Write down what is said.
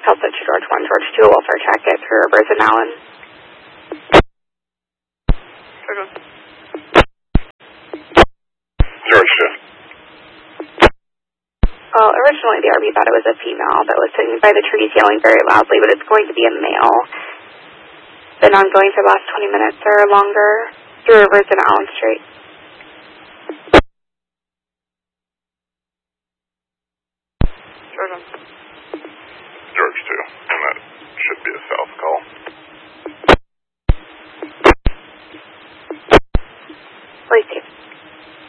Health Center George 1, George 2, welfare check it through Rivers and Allen. George 2. Well, originally the RV thought it was a female that was sitting by the trees yelling very loudly, but it's going to be a male. Been ongoing for the last 20 minutes or longer through Rivers and Allen Street. George 1.